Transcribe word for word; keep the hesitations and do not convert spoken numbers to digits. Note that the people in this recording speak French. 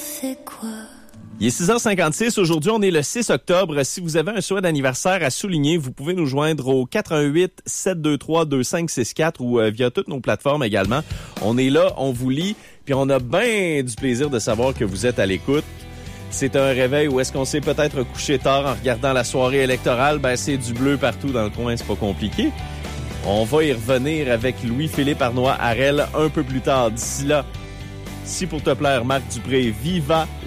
c'est quoi? Il est six heures cinquante-six. Aujourd'hui, on est le six octobre. Si vous avez un souhait d'anniversaire à souligner, vous pouvez nous joindre au quatre un huit, sept deux trois, deux cinq six quatre ou euh, via toutes nos plateformes également. On est là, on vous lit, puis on a bien du plaisir de savoir que vous êtes à l'écoute. C'est un réveil où est-ce qu'on s'est peut-être couché tard en regardant la soirée électorale? Ben, c'est du bleu partout dans le coin, c'est pas compliqué. On va y revenir avec Louis-Philippe Arnois-Harel un peu plus tard. D'ici là, si pour te plaire, Marc Dupré, viva